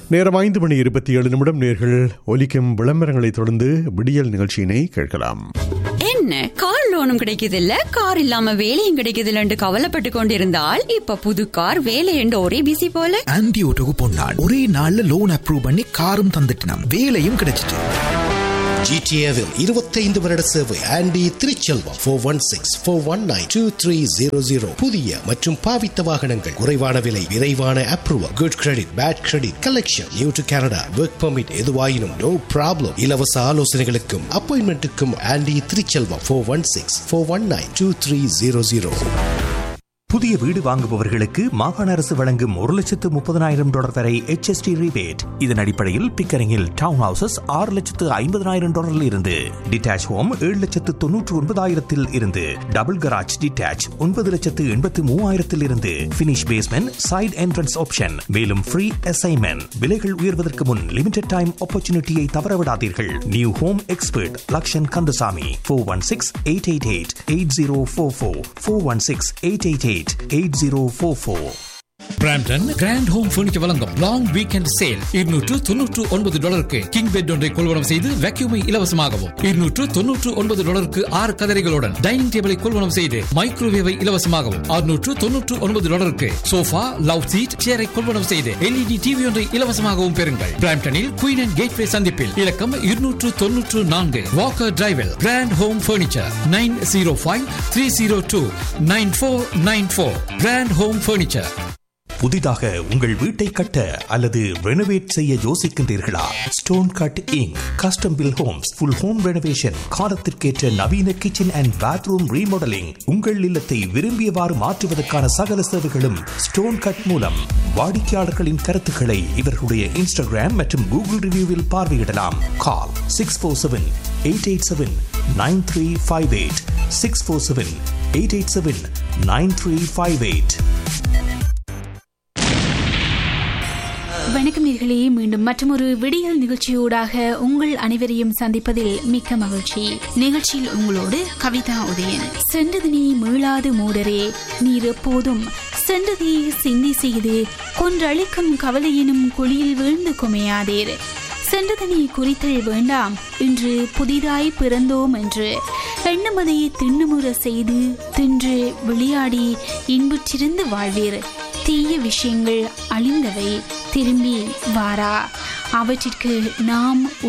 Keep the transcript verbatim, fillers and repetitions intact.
நேரம் ஐந்து மணி இருபத்தி ஏழு நிமிடம். நேர்கள் ஒலிக்கும் விளம்பரங்களை தொடர்ந்து விடியல் நிகழ்ச்சியினை கேட்கலாம். என்ன கார் லோனும் கிடைக்குது இல்ல, கார் இல்லாம வேலையும் கிடைக்குது இல்லன்னு கவலைப்பட்டு கொண்டிருந்தால் இப்ப புது கார் வேலை என்று ஒரே பிசி போல. ஆன்டி ஓட்டோக்கு போனான், ஒரே நாள்ல லோன் அப்ரூவ் பண்ணி காரும் தந்துட்டான், வேலையும் கிடைச்சிட்டு. ஜிடிஏவில் இருபத்தைந்து வருட சேவை aunty Thiruchelvam four one six four one nine two three zero zero. புதிய மற்றும் பாவித்த வாகனங்கள், குறைவான விலை, விரைவான approval, good credit, bad credit collection, new to Canada, work permit, எதுவாயினும் நோ ப்ராப்ளம். இலவச ஆலோசனைகளுக்கும் அப்பாயின்மெண்ட்டுக்கும் aunty Thiruchelvam four one six four one nine two three zero zero. புதிய வீடு வாங்குபவர்களுக்கு மாகாண அரசு வழங்கும் ஒரு லட்சத்து முப்பதனாயிரம் டாலர் வரை எச் எஸ் டி ரிபேட். இதன் அடிப்படையில் பிக்கரிங்கில் டவுன் ஹவுசஸ் ஆறு லட்சத்து ஐம்பதனாயிரம் டாலரில் இருந்து, டிட்டாச் ஹோம் ஏழு லட்சத்து தொன்னூற்று ஒன்பதாயிரத்தில் இருந்து, டபுள் கராஜ் டிட்டாச் ஒன்பது லட்சத்து எண்பத்து மூவாயிரத்தில் இருந்து, finish basement side entrance option. மேலும் ஃப்ரீ அசைன்மெண்ட். விலைகள் உயர்வதற்கு முன் லிமிடெட் டைம் ஆப்பர்ச்சுனிட்டியை தவறவிடாதீர்கள். New home expert Lakshan Kandasamy four one six eight eight eight eight zero four four four one six eight eight eight eight zero four four. Brampton grand home furniture வழங்கும் long weekend sale. இருநூற்று தொன்னூற்று ஒன்பது டாலருக்கு king bed ஒன்றை கொள்வனம் செய்து வேக்யூமை இலவசமாகவும், இருநூற்று தொன்னூற்று ஒன்பது டாலருக்கு ஆறு கதரைகளுடன் டைனிங் டேபிளை கொள்வனம் செய்து மைக்ரோவேவை இலவசமாகவும், அறுநூற்று தொன்னூற்று ஒன்பது டாலருக்கு சோஃபா, லவ் சீட், சேரை கொள்வனம் செய்து எல்இடி டிவி ஒன்றை இலவசமாகவும் பெறுங்கள். பிராம்டனில் குயின் அண்ட் கேட்வே சந்திப்பில் இலக்கம் இருநூற்று தொன்னூற்று நான்கு Walker டிரைவில் grand home furniture nine zero five three zero two nine four nine four. Grand home furniture. புதிதாக உங்கள் வீட்டை கட்ட அல்லது ரெனோவேட் செய்ய யோசிக்கின்றீர்களா? Stone cut ink custom bill Holmes, full home renovation, காலத்திற்கேற்ற நவீன கிச்சன் அண்ட் பாத்ரூம் ரீமாடலிங். உங்கள் இல்லத்தை விரும்பியவாறு மாற்றுவதற்கான சகல சேவைகளும் ஸ்டோன் கட் மூலம். வாடிக்கையாளர்களின் கருத்துக்களை இவர்களுடைய இன்ஸ்டாகிராம் மற்றும் கூகுள் ரிவ்யூவில் பார்வையிடலாம். கால் six four seven eight eight seven nine three five eight six four seven eight eight seven nine three five eight. வணக்கம் நேர்களே, மீண்டும் மற்றொரு விடியல் நிகழ்ச்சியோடாக உங்கள் அனைவரையும் சந்திப்பதில் மிக்க மகிழ்ச்சி. நிகழ்ச்சியில் உங்களோடு கவிதா உதயன். சென்றது நீ மீளாது மூடரே, நீர் எப்போதும் சென்றதை சிந்தி செய்து கொன்றளிக்கும் கவலையினும் குழியில் வீழ்ந்து குமையாதேர். சென்றதனை குறித்தல் வேண்டாம், இன்று புதிதாய் பிறந்தோம் என்று எண்ணுமதை திண்ணுமுற செய்து தின்று விளையாடி இன்புற்றிருந்து வாழ்வீர். தீய விஷயங்கள் அழிந்தவை, திரும்பி வாரா. அவற்றிற்கு நாம்